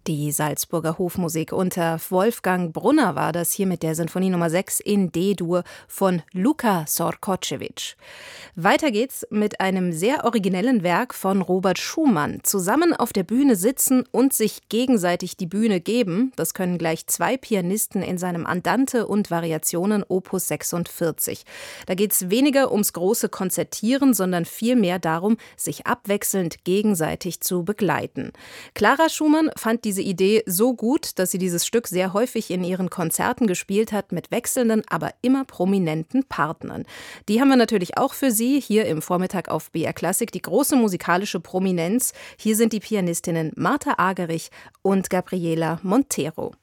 Die Salzburger Hofmusik unter Wolfgang Brunner war das hier mit der Sinfonie Nummer 6 in D-Dur von Luka Sorkocevic. Weiter geht's mit einem sehr originellen Werk von Robert Schumann. Zusammen auf der Bühne sitzen und sich gegenseitig die Bühne geben, das können gleich zwei Pianisten in seinem Andante und Variationen Opus 46. Da geht's weniger ums große Konzertieren, sondern vielmehr darum, sich abwechselnd gegenseitig zu begleiten. Clara Schumann fand diese Idee so gut, dass sie dieses Stück sehr häufig in ihren Konzerten gespielt hat, mit wechselnden, aber immer prominenten Partnern. Die haben wir natürlich auch für Sie hier im Vormittag auf BR Klassik, die große musikalische Prominenz. Hier sind die Pianistinnen Martha Agerich und Gabriela Montero.